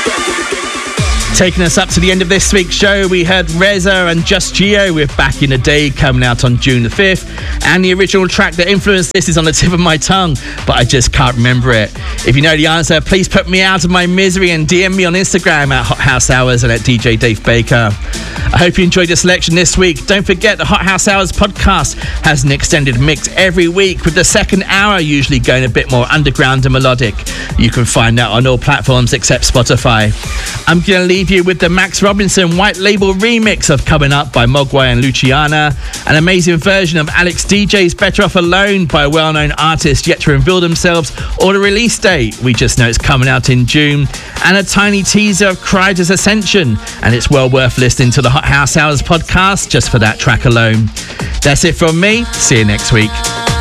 Taking us up to the end of this week's show, we heard Reza and Just Geo with Back in the Day, coming out on June the 5th. And the original track that influenced this is on the tip of my tongue, but I just can't remember it. If you know the answer, please put me out of my misery and DM me on Instagram at Hot House Hours and at DJ Dave Baker. I hope you enjoyed the selection this week. Don't forget, the Hot House Hours podcast has an extended mix every week, with the second hour usually going a bit more underground and melodic. You can find that on all platforms except Spotify. I'm going to leave you with the Max Robinson White Label remix of Coming Up by Mogwai and Luciana, an amazing version of Alex DJ's Better Off Alone by well-known artists yet to reveal themselves, or the release date. We just know it's coming out in June, and a tiny teaser of Kryder's Ascension, and it's well worth listening to the Hot House Hours podcast just for that track alone. That's it from me. See you next week.